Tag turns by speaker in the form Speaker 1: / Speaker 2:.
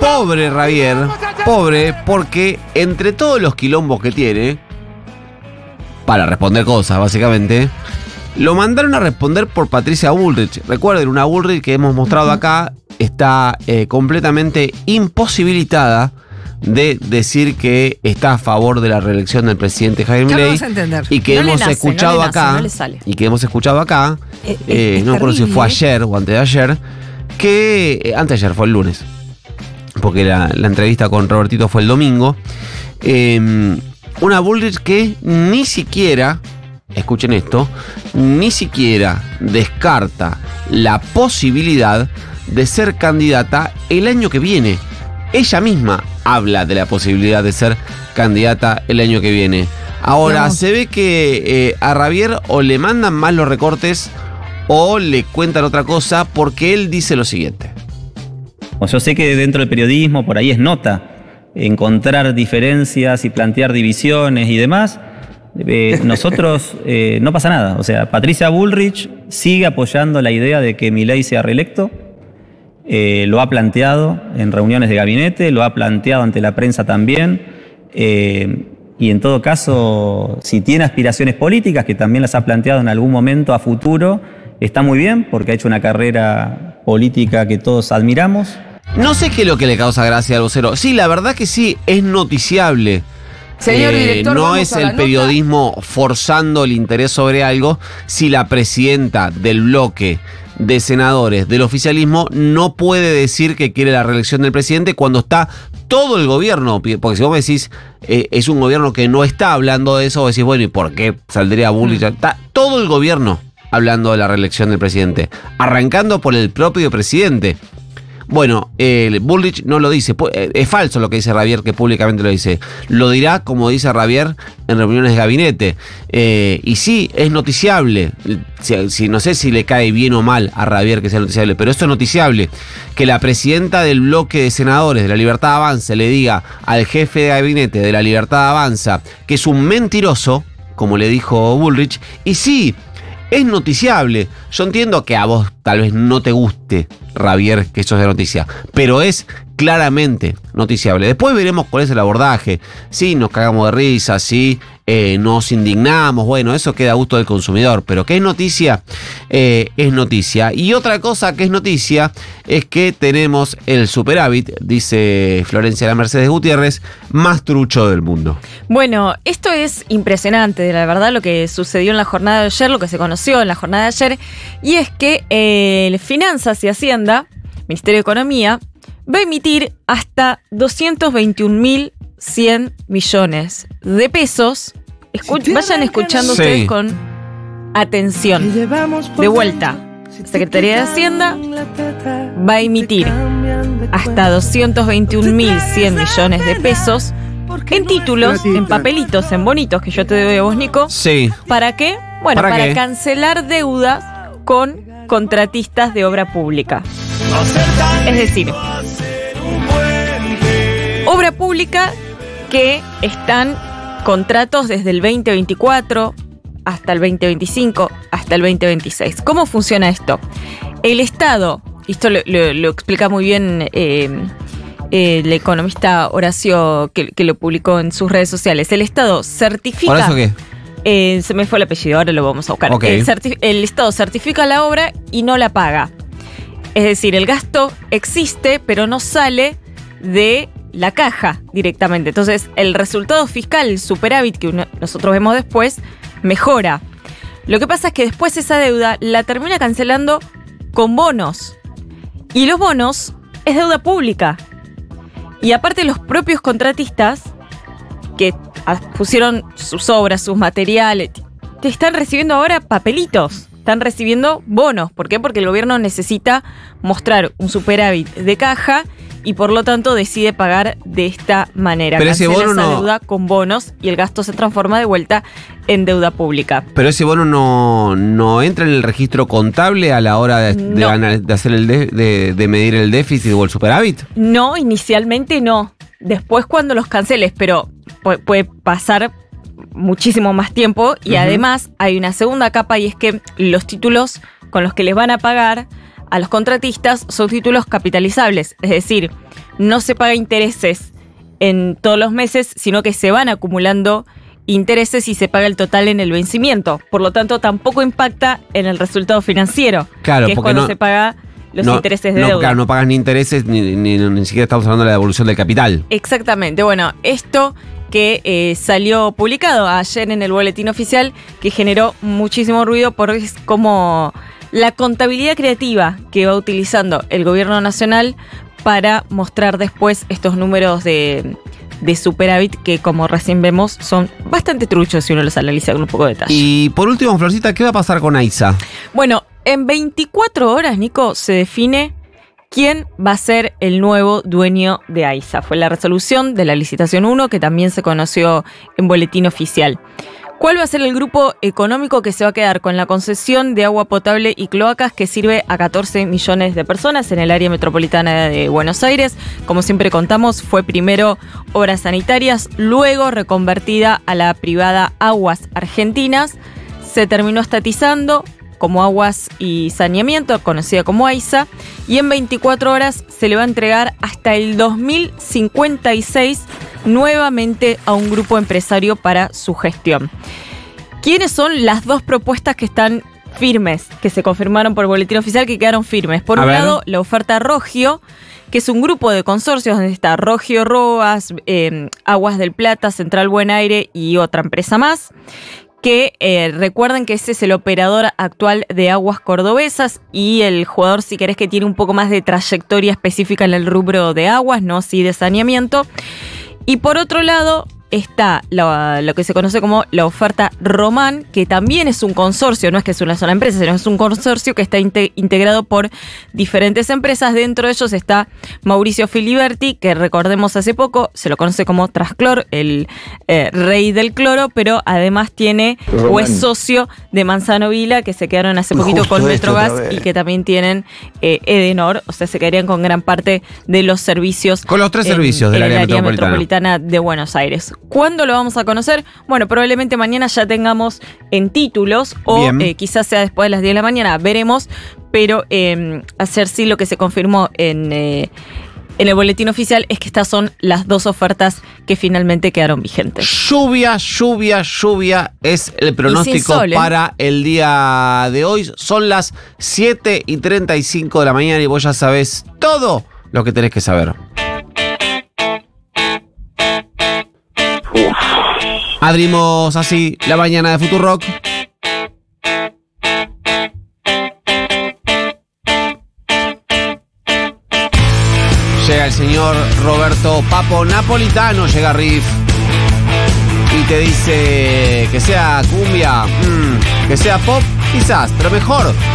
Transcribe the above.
Speaker 1: pobre Javier, pobre, porque entre todos los quilombos que tiene, para responder cosas básicamente, lo mandaron a responder por Patricia Bullrich. Recuerden, una Bullrich que hemos mostrado acá está completamente imposibilitada de decir que está a favor de la reelección del presidente Javier Milei, y que hemos escuchado acá, no recuerdo si fue ayer o antes de ayer, que antes de ayer fue el lunes, porque la entrevista con Robertito fue el domingo. Una Bullrich que ni siquiera, escuchen esto, ni siquiera descarta la posibilidad de ser candidata el año que viene. Ella misma habla de la posibilidad de ser candidata el año que viene. Ahora, se ve que a Javier o le mandan más los recortes o le cuentan otra cosa, porque él dice lo siguiente.
Speaker 2: Yo sé que dentro del periodismo por ahí es nota encontrar diferencias y plantear divisiones y demás. Nosotros no pasa nada. O sea, Patricia Bullrich sigue apoyando la idea de que Milei sea reelecto. Lo ha planteado en reuniones de gabinete, lo ha planteado ante la prensa también, y en todo caso, si tiene aspiraciones políticas, que también las ha planteado en algún momento a futuro, está muy bien, porque ha hecho una carrera política que todos admiramos.
Speaker 1: No sé qué es lo que le causa gracia al vocero. Sí, la verdad que sí, es noticiable.
Speaker 3: Señor director,
Speaker 1: no es el periodismo forzando el interés sobre algo. Si la presidenta del bloque de senadores del oficialismo no puede decir que quiere la reelección del presidente cuando está todo el gobierno, porque si vos me decís es un gobierno que no está hablando de eso, vos decís, bueno, ¿y por qué saldría Bullrich? Está todo el gobierno hablando de la reelección del presidente, arrancando por el propio presidente. Bueno, Bullrich no lo dice, es falso lo que dice Javier, que públicamente lo dice. Lo dirá, como dice Javier, en reuniones de gabinete. Y sí, es noticiable. Si no sé si le cae bien o mal a Javier que sea noticiable, pero esto es noticiable. Que la presidenta del bloque de senadores de la Libertad Avanza le diga al jefe de gabinete de la Libertad Avanza que es un mentiroso, como le dijo Bullrich. Y sí, es noticiable. Yo entiendo que a vos tal vez no te guste, Javier, que eso sea noticia, pero es claramente noticiable. Después veremos cuál es el abordaje. Sí, nos cagamos de risa, sí, nos indignamos, bueno, eso queda a gusto del consumidor, pero que es noticia, es noticia. Y otra cosa que es noticia es que tenemos el superávit, dice Florencia La Mercedes Gutiérrez, más trucho del mundo.
Speaker 4: Bueno, esto es impresionante, la verdad, lo que sucedió en la jornada de ayer, lo que se conoció en la jornada de ayer, y es que Finanzas y Hacienda, Ministerio de Economía, va a emitir hasta 221.100 millones de pesos. Vayan escuchando ustedes con atención. De vuelta, Secretaría de Hacienda va a emitir hasta 221.100 millones de pesos en títulos, en papelitos, en bonitos que yo te doy a vos, Nico.
Speaker 1: Sí.
Speaker 4: ¿Para qué? Bueno, para cancelar deudas con contratistas de obra pública. Es decir, obra pública que están contratos desde el 2024 hasta el 2025, hasta el 2026. ¿Cómo funciona esto? El Estado, y esto lo explica muy bien el economista Horacio, que lo publicó en sus redes sociales. El Estado certifica...
Speaker 1: ¿Horacio qué?
Speaker 4: Se me fue el apellido, ahora lo vamos a buscar.
Speaker 1: Okay.
Speaker 4: El Estado certifica la obra y no la paga. Es decir, el gasto existe, pero no sale de la caja directamente. Entonces, el resultado fiscal, el superávit que nosotros vemos después, mejora. Lo que pasa es que después esa deuda la termina cancelando con bonos. Y los bonos es deuda pública. Y aparte los propios contratistas que pusieron sus obras, sus materiales, te están recibiendo ahora papelitos, están recibiendo bonos. ¿Por qué? Porque el gobierno necesita mostrar un superávit de caja y por lo tanto decide pagar de esta manera.
Speaker 1: Pero ese bono
Speaker 4: esa deuda con bonos y el gasto se transforma de vuelta en deuda pública.
Speaker 1: Pero ese bono no entra en el registro contable a la hora de hacer de medir el déficit o el superávit.
Speaker 4: No, inicialmente no. Después cuando los canceles, pero puede pasar muchísimo más tiempo y además hay una segunda capa y es que los títulos con los que les van a pagar a los contratistas son títulos capitalizables, es decir, no se paga intereses en todos los meses, sino que se van acumulando intereses y se paga el total en el vencimiento. Por lo tanto, tampoco impacta en el resultado financiero,
Speaker 1: claro,
Speaker 4: que es cuando se paga los intereses de deuda.
Speaker 1: Claro, no pagas ni intereses, ni siquiera estamos hablando de la devolución del capital.
Speaker 4: Exactamente. Bueno, esto que salió publicado ayer en el boletín oficial, que generó muchísimo ruido porque es como la contabilidad creativa que va utilizando el gobierno nacional para mostrar después estos números de superávit que, como recién vemos, son bastante truchos si uno los analiza con un poco de detalle.
Speaker 1: Y por último, Florcita, ¿qué va a pasar con AISA?
Speaker 4: Bueno, en 24 horas, Nico, se define quién va a ser el nuevo dueño de AISA. Fue la resolución de la licitación 1, que también se conoció en boletín oficial. ¿Cuál va a ser el grupo económico que se va a quedar con la concesión de agua potable y cloacas que sirve a 14 millones de personas en el área metropolitana de Buenos Aires? Como siempre contamos, fue primero Obras Sanitarias, luego reconvertida a la privada Aguas Argentinas, se terminó estatizando como Aguas y Saneamiento, conocida como AISA, y en 24 horas se le va a entregar hasta el 2056 nuevamente a un grupo empresario para su gestión. ¿Quiénes son las dos propuestas que están firmes, que se confirmaron por el boletín oficial, que quedaron firmes? Por un lado, la oferta Rogio, que es un grupo de consorcios donde está Rogio Roas, Aguas del Plata, Central Buen Aire y otra empresa más, que recuerden que ese es el operador actual de Aguas Cordobesas y el jugador, si querés, que tiene un poco más de trayectoria específica en el rubro de aguas, no así de saneamiento. Y por otro lado está lo que se conoce como la oferta Román, que también es un consorcio, no es que es una sola empresa, sino es un consorcio que está integrado por diferentes empresas. Dentro de ellos está Mauricio Filiberti, que recordemos hace poco, se lo conoce como Trasclor, el rey del cloro, pero además tiene o es socio de Manzano Vila, que se quedaron hace poquito con Metrogas y que también tienen Edenor, o sea, se quedarían con gran parte de los servicios.
Speaker 1: Con los tres servicios del área
Speaker 4: metropolitana de Buenos Aires. ¿Cuándo lo vamos a conocer? Bueno, probablemente mañana ya tengamos en títulos o quizás sea después de las 10 de la mañana, veremos, pero ayer sí lo que se confirmó en el boletín oficial es que estas son las dos ofertas que finalmente quedaron vigentes.
Speaker 1: Lluvia es el pronóstico para el día de hoy. Son las 7:35 de la mañana y vos ya sabés todo lo que tenés que saber. Abrimos así la mañana de Futurock. Llega el señor Roberto Papo Napolitano, llega Riff y te dice que sea cumbia, que sea pop, quizás, pero mejor